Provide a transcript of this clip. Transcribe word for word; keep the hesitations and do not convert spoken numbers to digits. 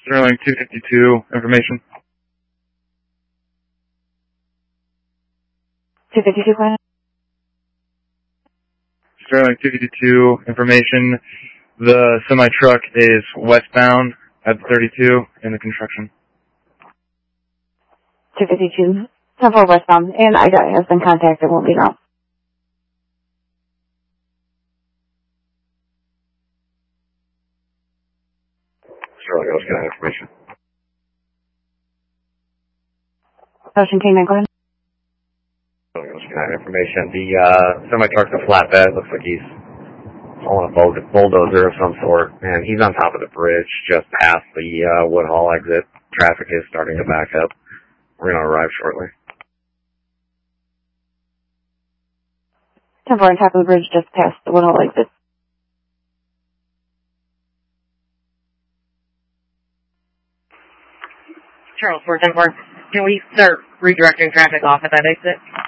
Sterling two fifty-two, information. two fifty-two, Glenn. Sterling two fifty-two, information. The semi-truck is westbound at thirty-two in the construction. two fifty-two, ten four westbound, and I got has been contacted, won't be long. Sterling, let's get information. Ocean King, go ahead. Sterling, let's get information. The uh, semi-truck's a flatbed. Looks like he's on a bulldozer of some sort, and he's on top of the bridge just past the uh, Woodhall exit. Traffic is starting to back up. We're going to arrive shortly. ten four on top of the bridge just past the Woodhall exit. Charles four ten four. Can we start redirecting traffic off at that exit?